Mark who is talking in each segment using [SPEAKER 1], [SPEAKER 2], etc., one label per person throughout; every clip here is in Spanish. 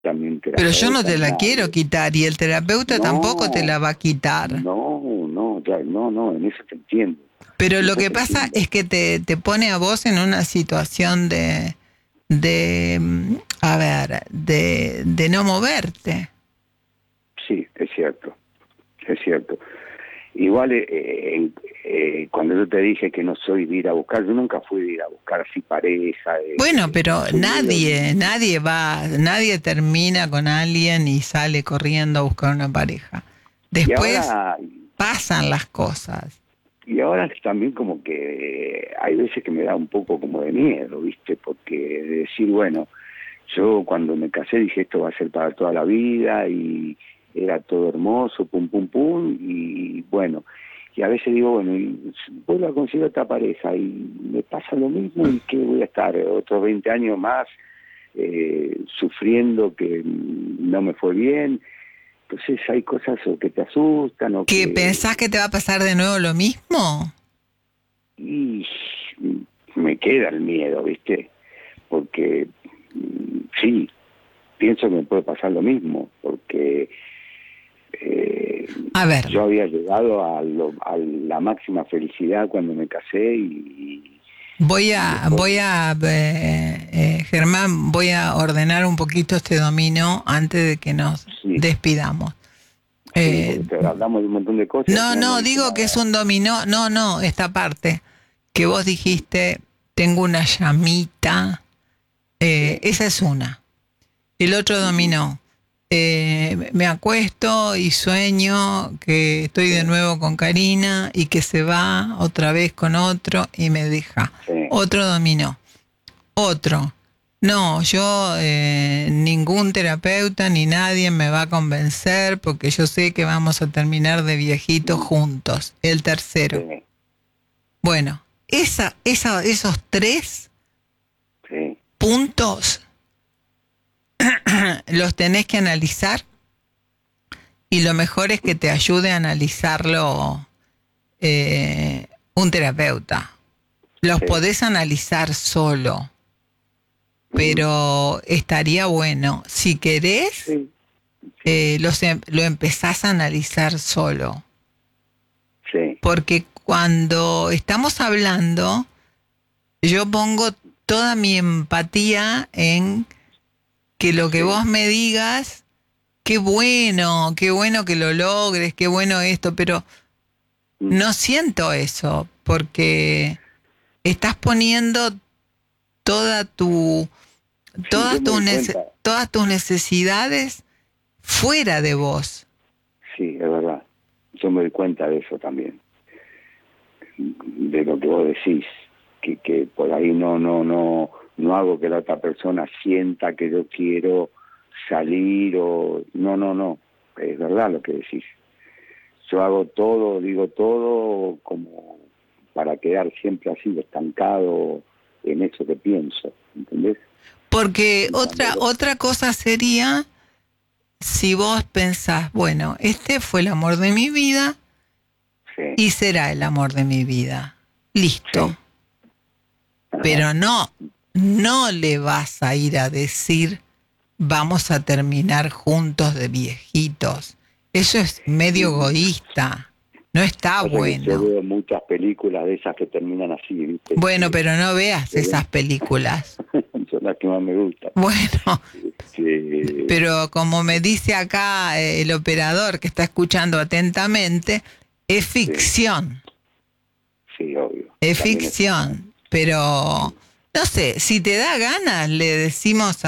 [SPEAKER 1] también
[SPEAKER 2] Pero yo no
[SPEAKER 1] terapeuta
[SPEAKER 2] te
[SPEAKER 1] ni
[SPEAKER 2] la
[SPEAKER 1] nada.
[SPEAKER 2] quiero quitar y el terapeuta tampoco te
[SPEAKER 1] No,
[SPEAKER 2] la va a quitar.
[SPEAKER 1] no, ya, no, en eso te entiendo.
[SPEAKER 2] Pero
[SPEAKER 1] En
[SPEAKER 2] lo
[SPEAKER 1] eso
[SPEAKER 2] que
[SPEAKER 1] te
[SPEAKER 2] pasa
[SPEAKER 1] entiendo.
[SPEAKER 2] es que te pone a vos en una situación a ver, de no moverte.
[SPEAKER 1] Sí, es cierto, es cierto. Igual, cuando yo te dije que no soy de ir a buscar, yo nunca fui de ir a buscar así pareja.
[SPEAKER 2] Bueno, pero
[SPEAKER 1] Soy medio...
[SPEAKER 2] nadie termina con alguien y sale corriendo a buscar una pareja.
[SPEAKER 1] Y
[SPEAKER 2] Después
[SPEAKER 1] ahora,
[SPEAKER 2] pasan las cosas.
[SPEAKER 1] y ahora también como que hay veces que me da un poco como de miedo, ¿viste? Porque decir, bueno, yo cuando me casé dije esto va a ser para toda la vida y era todo hermoso, pum, pum, pum, y bueno, y a veces digo, bueno, y vuelvo a conseguir otra pareja y me pasa lo mismo y que voy a estar otros 20 años más sufriendo que no me fue bien. Entonces hay cosas o que te asustan o
[SPEAKER 2] ¿Que
[SPEAKER 1] que...
[SPEAKER 2] pensás que te va a pasar de nuevo lo mismo?
[SPEAKER 1] Y me queda el miedo, ¿viste? Porque sí, pienso que me puede pasar lo mismo, porque
[SPEAKER 2] A ver,
[SPEAKER 1] yo había llegado a la máxima felicidad cuando me casé y después...
[SPEAKER 2] Germán, voy a ordenar un poquito este dominó antes de que nos
[SPEAKER 1] Sí,
[SPEAKER 2] despidamos.
[SPEAKER 1] sí,
[SPEAKER 2] Eh,
[SPEAKER 1] porque hablamos de un montón de cosas y al
[SPEAKER 2] no,
[SPEAKER 1] final no
[SPEAKER 2] no,
[SPEAKER 1] dije
[SPEAKER 2] digo que es
[SPEAKER 1] nada.
[SPEAKER 2] un dominó, no, esta parte que vos dijiste, tengo una llamita,
[SPEAKER 1] Sí,
[SPEAKER 2] esa es una. El otro
[SPEAKER 1] ujú,
[SPEAKER 2] dominó. Me acuesto y sueño que estoy de
[SPEAKER 1] sí,
[SPEAKER 2] nuevo con Karina y que se va otra vez con otro y me deja.
[SPEAKER 1] sí,
[SPEAKER 2] Otro dominó. Otro. No, yo ningún terapeuta ni nadie me va a convencer porque yo sé que vamos a terminar de viejitos juntos. El tercero.
[SPEAKER 1] sí,
[SPEAKER 2] Bueno, esos tres
[SPEAKER 1] sí,
[SPEAKER 2] puntos los tenés que analizar y lo mejor es que te ayude a analizarlo un terapeuta. Los
[SPEAKER 1] sí,
[SPEAKER 2] podés analizar solo,
[SPEAKER 1] ujú,
[SPEAKER 2] pero estaría bueno. Si querés,
[SPEAKER 1] sí, sí,
[SPEAKER 2] lo empezás a analizar solo.
[SPEAKER 1] sí,
[SPEAKER 2] Porque cuando estamos hablando, yo pongo toda mi empatía en que lo que
[SPEAKER 1] sí,
[SPEAKER 2] vos me digas, qué bueno que lo logres, qué bueno esto, pero
[SPEAKER 1] mm,
[SPEAKER 2] no siento eso, porque estás poniendo toda tu,
[SPEAKER 1] sí, yo me doy cuenta,
[SPEAKER 2] todas tus necesidades fuera de vos.
[SPEAKER 1] sí, es verdad, yo me doy cuenta de eso también, de lo que vos decís, que por ahí no hago que la otra persona sienta que yo quiero salir o no, es verdad lo que decís. Yo hago todo, digo todo como para quedar siempre así estancado en eso que pienso, ¿entendés?
[SPEAKER 2] Porque
[SPEAKER 1] Pensándolo.
[SPEAKER 2] otra cosa sería si vos pensás, bueno, este fue el amor de mi vida
[SPEAKER 1] Sí,
[SPEAKER 2] y será el amor de mi vida. Listo.
[SPEAKER 1] sí, ajá,
[SPEAKER 2] Pero no le vas a ir a decir, vamos a terminar juntos de viejitos. Eso es medio
[SPEAKER 1] sí.
[SPEAKER 2] egoísta. No está
[SPEAKER 1] Pasa que yo
[SPEAKER 2] bueno.
[SPEAKER 1] veo muchas películas de esas que terminan así, ¿viste?
[SPEAKER 2] Bueno, pero no veas
[SPEAKER 1] Que
[SPEAKER 2] esas películas.
[SPEAKER 1] son las que más me gustan.
[SPEAKER 2] Bueno,
[SPEAKER 1] Este,
[SPEAKER 2] pero como me dice acá el operador que está escuchando atentamente, es
[SPEAKER 1] sí,
[SPEAKER 2] ficción.
[SPEAKER 1] sí, obvio.
[SPEAKER 2] Es
[SPEAKER 1] También es ficción.
[SPEAKER 2] ficción. Pero, no sé, si te da ganas, le decimos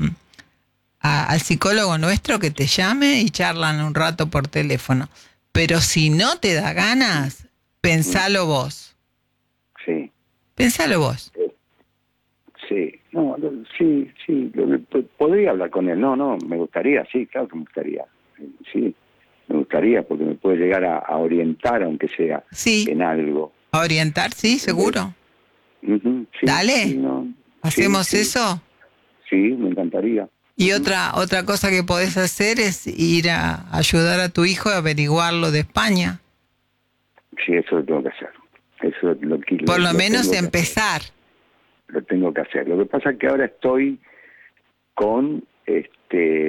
[SPEAKER 2] al psicólogo nuestro que te llame y charlan un rato por teléfono. Pero si no te da ganas,
[SPEAKER 1] Mm,
[SPEAKER 2] pensalo vos.
[SPEAKER 1] sí,
[SPEAKER 2] Pensalo vos.
[SPEAKER 1] eh, sí, no, sí, podría hablar con él. No, me gustaría, sí, claro que me gustaría. Sí, me gustaría porque me puede llegar a orientar, aunque sea
[SPEAKER 2] Sí,
[SPEAKER 1] en algo.
[SPEAKER 2] a orientar, sí,
[SPEAKER 1] ¿Entendés?
[SPEAKER 2] seguro.
[SPEAKER 1] Ujú, sí, sí,
[SPEAKER 2] Dale,
[SPEAKER 1] no, sí,
[SPEAKER 2] hacemos
[SPEAKER 1] sí,
[SPEAKER 2] eso.
[SPEAKER 1] sí, me encantaría.
[SPEAKER 2] Y
[SPEAKER 1] Ujú.
[SPEAKER 2] otra cosa que podés hacer es ir a ayudar a tu hijo a averiguarlo de España.
[SPEAKER 1] Sí, eso lo tengo que hacer. Eso
[SPEAKER 2] Por lo
[SPEAKER 1] lo
[SPEAKER 2] menos
[SPEAKER 1] tengo que hacer.
[SPEAKER 2] empezar.
[SPEAKER 1] Lo tengo que hacer. Lo que pasa es que ahora estoy con este